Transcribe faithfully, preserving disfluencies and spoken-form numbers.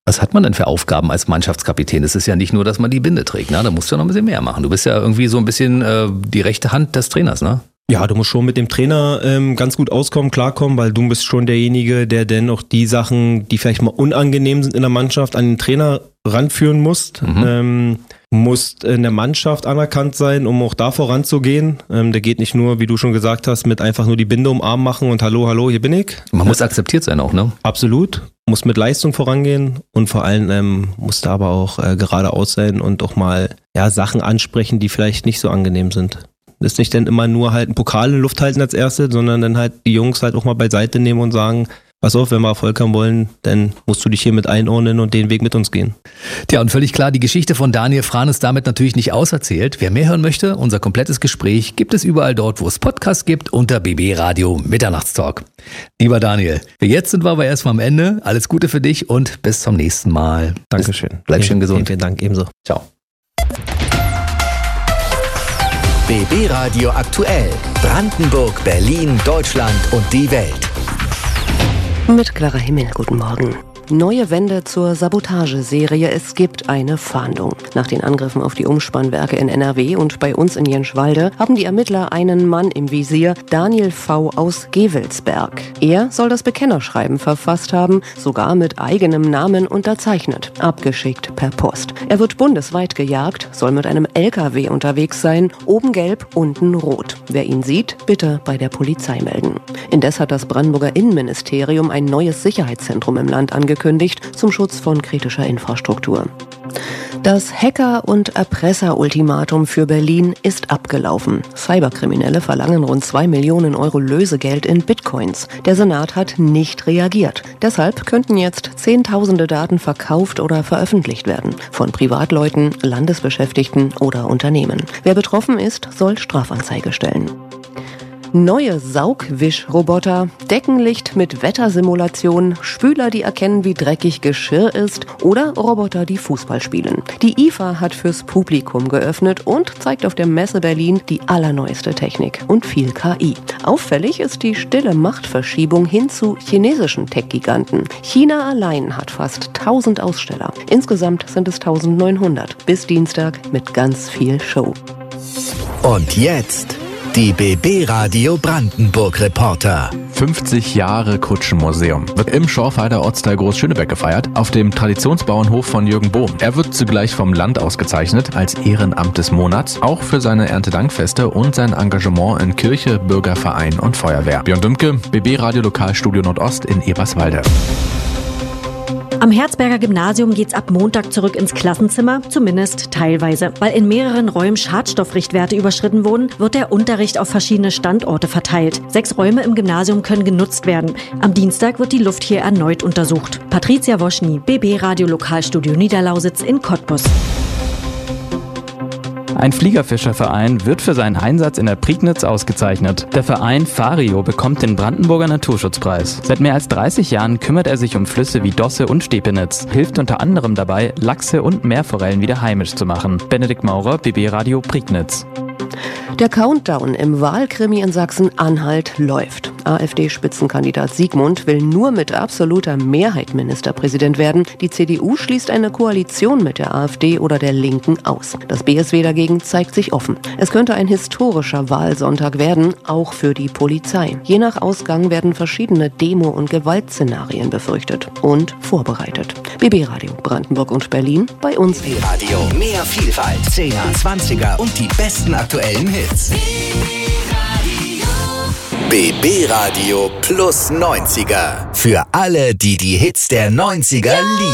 Was hat man denn für Aufgaben als Mannschaftskapitän? Es ist ja nicht nur, dass man die Binde trägt, ne? Da musst du ja noch ein bisschen mehr machen. Du bist ja irgendwie so ein bisschen äh, die rechte Hand des Trainers, ne? Ja, du musst schon mit dem Trainer ähm, ganz gut auskommen, klarkommen, weil du bist schon derjenige, der dann auch die Sachen, die vielleicht mal unangenehm sind in der Mannschaft, an den Trainer ranführen musst. Mhm. Ähm, musst in der Mannschaft anerkannt sein, um auch da voranzugehen. Ähm, der geht nicht nur, wie du schon gesagt hast, mit einfach nur die Binde umarmen machen und hallo, hallo, hier bin ich. Man muss akzeptiert sein auch, ne? Absolut. Muss mit Leistung vorangehen und vor allem ähm, muss da aber auch äh, geradeaus sein und auch mal ja, Sachen ansprechen, die vielleicht nicht so angenehm sind. Das ist nicht dann immer nur halt einen Pokal in die Luft halten als Erste, sondern dann halt die Jungs halt auch mal beiseite nehmen und sagen, pass auf, wenn wir Erfolg haben wollen, dann musst du dich hier mit einordnen und den Weg mit uns gehen. Tja, und völlig klar, die Geschichte von Daniel Frahn ist damit natürlich nicht auserzählt. Wer mehr hören möchte, unser komplettes Gespräch gibt es überall dort, wo es Podcasts gibt, unter B B Radio Mitternachtstalk. Lieber Daniel, jetzt sind wir aber erstmal am Ende. Alles Gute für dich und bis zum nächsten Mal. Dankeschön. Bis, bleib schön gesund. Vielen Dank, ebenso. Ciao. B B Radio aktuell. Brandenburg, Berlin, Deutschland und die Welt. Mit Clara Himmel, guten Morgen. Neue Wende zur Sabotageserie. Es gibt eine Fahndung. Nach den Angriffen auf die Umspannwerke in N R W und bei uns in Jenschwalde haben die Ermittler einen Mann im Visier, Daniel V. aus Gevelsberg. Er soll das Bekennerschreiben verfasst haben, sogar mit eigenem Namen unterzeichnet, abgeschickt per Post. Er wird bundesweit gejagt, soll mit einem L K W unterwegs sein, oben gelb, unten rot. Wer ihn sieht, bitte bei der Polizei melden. Indes hat das Brandenburger Innenministerium ein neues Sicherheitszentrum im Land angekündigt, zum Schutz von kritischer Infrastruktur. Das Hacker- und Erpresser-Ultimatum für Berlin ist abgelaufen. Cyberkriminelle verlangen rund zwei Millionen Euro Lösegeld in Bitcoins. Der Senat hat nicht reagiert. Deshalb könnten jetzt Zehntausende Daten verkauft oder veröffentlicht werden. Von Privatleuten, Landesbeschäftigten oder Unternehmen. Wer betroffen ist, soll Strafanzeige stellen. Neue Saugwischroboter, Deckenlicht mit Wettersimulation, Spüler, die erkennen, wie dreckig Geschirr ist oder Roboter, die Fußball spielen. Die I F A hat fürs Publikum geöffnet und zeigt auf der Messe Berlin die allerneueste Technik und viel K I. Auffällig ist die stille Machtverschiebung hin zu chinesischen Tech-Giganten. China allein hat fast tausend Aussteller. Insgesamt sind es eintausendneunhundert. Bis Dienstag mit ganz viel Show. Und jetzt die B B Radio Brandenburg Reporter. fünfzig Jahre Kutschenmuseum wird im Schorfheider Ortsteil Groß-Schönebeck gefeiert, auf dem Traditionsbauernhof von Jürgen Bohm. Er wird zugleich vom Land ausgezeichnet als Ehrenamt des Monats, auch für seine Erntedankfeste und sein Engagement in Kirche, Bürgerverein und Feuerwehr. Björn Dümke, B B Radio Lokalstudio Nordost in Eberswalde. Am Herzberger Gymnasium geht's ab Montag zurück ins Klassenzimmer, zumindest teilweise. Weil in mehreren Räumen Schadstoffrichtwerte überschritten wurden, wird der Unterricht auf verschiedene Standorte verteilt. Sechs Räume im Gymnasium können genutzt werden. Am Dienstag wird die Luft hier erneut untersucht. Patricia Woschny, B B Radio Lokalstudio Niederlausitz in Cottbus. Ein Fliegerfischerverein wird für seinen Einsatz in der Prignitz ausgezeichnet. Der Verein Fario bekommt den Brandenburger Naturschutzpreis. Seit mehr als dreißig Jahren kümmert er sich um Flüsse wie Dosse und Stepenitz, hilft unter anderem dabei, Lachse und Meerforellen wieder heimisch zu machen. Benedikt Maurer, B B Radio Prignitz. Der Countdown im Wahlkrimi in Sachsen-Anhalt läuft. AfD-Spitzenkandidat Siegmund will nur mit absoluter Mehrheit Ministerpräsident werden. Die C D U schließt eine Koalition mit der AfD oder der Linken aus. Das B S W dagegen zeigt sich offen. Es könnte ein historischer Wahlsonntag werden, auch für die Polizei. Je nach Ausgang werden verschiedene Demo- und Gewaltszenarien befürchtet und vorbereitet. B B Radio Brandenburg und Berlin bei uns. B B Radio, mehr Vielfalt, zehner, zwanziger und die besten aktuellen Hits. B B Radio plus neunziger. Für alle, die die Hits der neunziger lieben.